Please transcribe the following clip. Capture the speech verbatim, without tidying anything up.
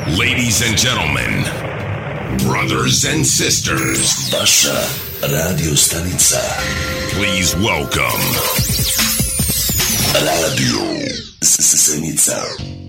Ladies and gentlemen, brothers and sisters, vaša radio stanica. Please welcome Radio Senica.